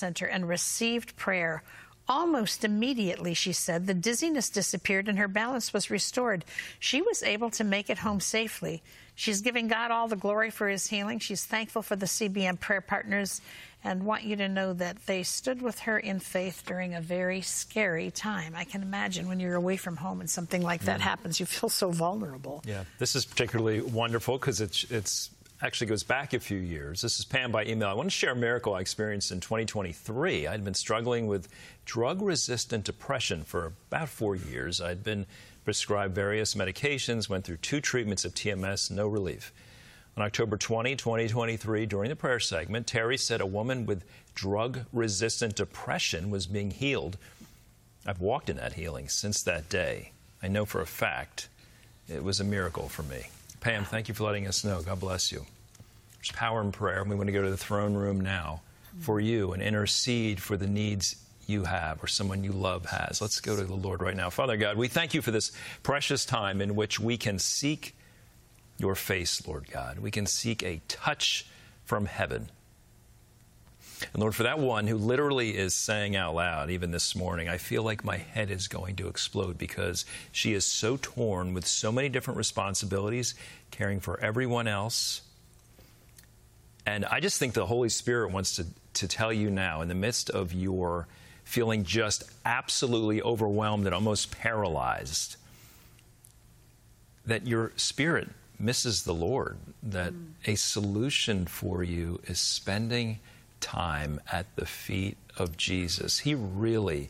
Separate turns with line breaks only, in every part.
center and received prayer. Almost immediately, she said, the dizziness disappeared and her balance was restored. She was able to make it home safely. She's giving God all the glory for his healing. She's thankful for the CBM prayer partners and want you to know that they stood with her in faith during a very scary time. I can imagine when you're away from home and something like that happens, you feel so vulnerable.
Yeah, this is particularly wonderful because it's actually goes back a few years. This is Pam by email. I want to share a miracle I experienced in 2023. I'd been struggling with drug-resistant depression for about 4 years. I'd been prescribed various medications, went through 2 treatments of TMS, no relief. On October 20, 2023, during the prayer segment, Terry said a woman with drug-resistant depression was being healed. I've walked in that healing since that day. I know for a fact it was a miracle for me. Pam, thank you for letting us know. God bless you. There's power in prayer, and we want to go to the throne room now for you and intercede for the needs you have or someone you love has. Let's go to the Lord right now. Father God, we thank you for this precious time in which we can seek your face, Lord God. We can seek a touch from heaven. And Lord, for that one who literally is saying out loud, even this morning, I feel like my head is going to explode because she is so torn with so many different responsibilities, caring for everyone else. And I just think the Holy Spirit wants to tell you now, in the midst of your feeling just absolutely overwhelmed and almost paralyzed, that your spirit misses the Lord, that a solution for you is spending time at the feet of Jesus. He really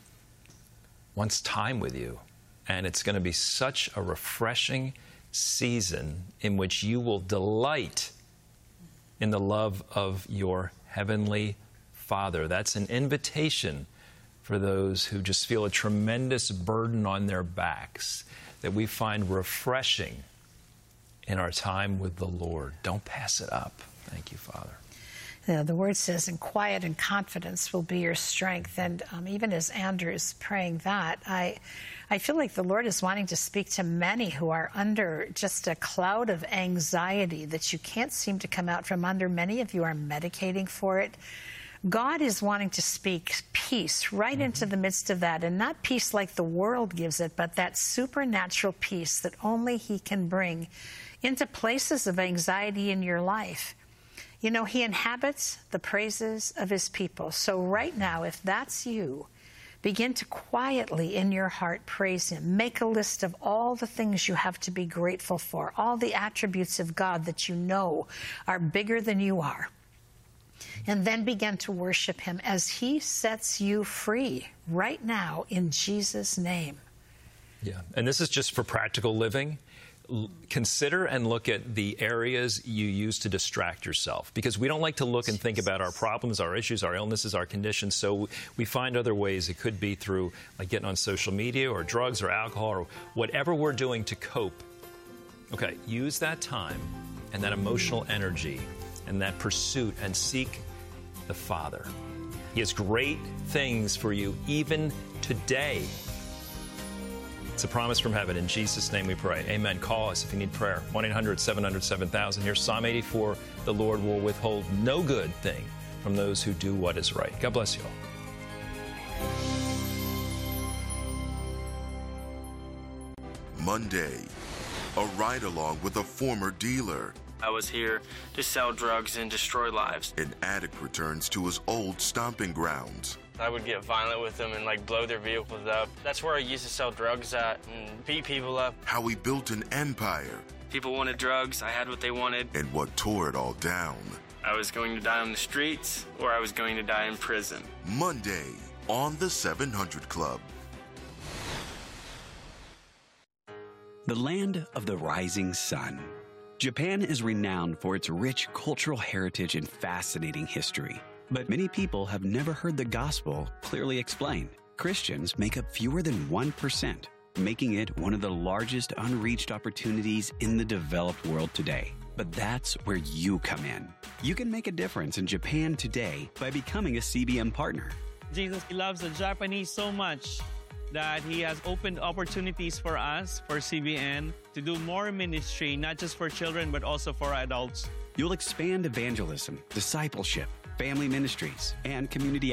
wants time with you, and it's going to be such a refreshing season in which you will delight in the love of your heavenly Father. That's an invitation for those who just feel a tremendous burden on their backs, that we find refreshing in our time with the Lord. Don't pass it up. Thank you, Father.
You know, the word says, "In quiet and confidence will be your strength." And even as Andrew is praying that, I feel like the Lord is wanting to speak to many who are under just a cloud of anxiety that you can't seem to come out from under. Many of you are medicating for it. God is wanting to speak peace right into the midst of that, and not peace like the world gives it, but that supernatural peace that only he can bring into places of anxiety in your life. You know, he inhabits the praises of his people. So right now, if that's you, begin to quietly in your heart praise him. Make a list of all the things you have to be grateful for, all the attributes of God that you know are bigger than you are. And then begin to worship him as he sets you free right now in Jesus' name.
Yeah, and this is just for practical living. Consider and look at the areas you use to distract yourself, because we don't like to look and think about our problems, our issues, our illnesses, our conditions. So we find other ways. It could be through like getting on social media or drugs or alcohol or whatever we're doing to cope. Okay, use that time and that emotional energy and that pursuit and seek the Father. He has great things for you even today. It's a promise from heaven. In Jesus' name we pray. Amen. Call us if you need prayer. 1-800-700-7000. Here's Psalm 84. The Lord will withhold no good thing from those who do what is right. God bless you all.
Monday, a ride-along with a former dealer.
I was here to sell drugs and destroy lives.
An addict returns to his old stomping grounds.
I would get violent with them and blow their vehicles up. That's where I used to sell drugs at and beat people up.
How he built an empire.
People wanted drugs, I had what they wanted.
And what tore it all down.
I was going to die on the streets, or I was going to die in prison.
Monday on the 700 Club.
The land of the rising sun. Japan is renowned for its rich cultural heritage and fascinating history. But many people have never heard the gospel clearly explained. Christians make up fewer than 1%, making it one of the largest unreached opportunities in the developed world today. But that's where you come in. You can make a difference in Japan today by becoming a CBM partner.
Jesus loves the Japanese so much that he has opened opportunities for us, for CBN, to do more ministry, not just for children, but also for adults.
You'll expand evangelism, discipleship, family ministries, and community